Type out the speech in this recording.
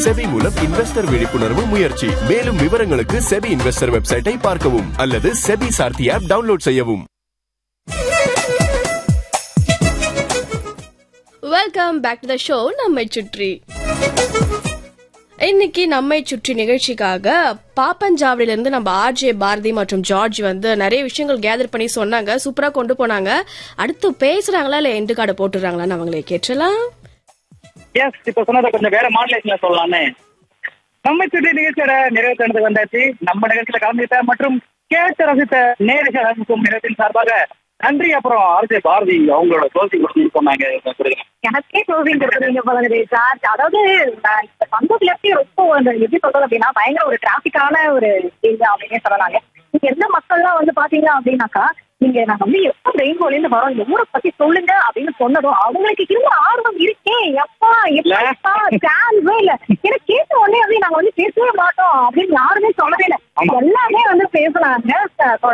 SEBI மூலம் investor விழிப்புணர்வு முயற்சி. மேலும் விவரங்களுக்கு செபி இன்வெஸ்டர் வெப்சைட்டை பார்க்கவும் அல்லது செபி சார்த்தி ஆப் டவுன்லோட் செய்யவும். Welcome back to the show நம்மை சுற்றி. இன்னைக்கு நம்மை சுற்றி நிகழ்ச்சிக்காக பாப்பஞ்சாவடியில இருந்து நம்ம ஆர்ஜே பாரதி மற்றும் ஜார்ஜ் வந்து நிறைய விஷயங்கள் கேதர் பண்ணி சொன்னாங்க. சூப்பரா கொண்டு போனாங்க. அடுத்து பேசுறாங்களா இல்ல எண்டு கார்டு போட்டுறாங்களான்னு அவங்களே கேட்டலாம். எஸ், இப்ப சொன்னதை கொஞ்சம் வேற மாடலேஷன்ல சொல்லலான்னு நம்மை சுற்றி நிகழ்ச்சியோட நிறைவு தருணத்துக்கு வந்தாச்சு. நம்ம நிகழ்ச்சியில கலந்துட்ட மற்றும் கேட்டு ரசித்த நேரடியாக நிகழ்ச்சியின் சார்பாக நன்றி. அப்புறம் ஆர்ஜே பாரதி அவங்களோட க்ளோசிங் கொடுத்து சொன்னாங்க. எனக்கே க்ளோசிங் கொடுக்குறீங்க போல சார். அதாவது சந்தோஷத்துலயே ரொம்ப எப்படி சொல்றது அப்படின்னா பயங்கர ஒரு டிராபிக்கான ஒரு ஏரியா அப்படின்னே சொல்லலாங்க. இங்க எந்த மக்கள்லாம் வந்து பாத்தீங்க அப்படின்னாக்கா, நீங்க நாங்க வந்து எப்ப ரெயின்போல இருந்து வரோம், இந்த ஊரை பத்தி சொல்லுங்க அப்படின்னு சொன்னதும் அவங்களுக்கு இருந்த ஆர்வம் இருக்கே எப்பா எப்பா சான்ஸே இல்ல. எனக்கு கேட்ட உடனே வந்து நாங்க வந்து பேசவே மாட்டோம் அப்படின்னு யாருமே சொல்லவே இல்லை. எல்லாமே வந்து பேசுனாங்க.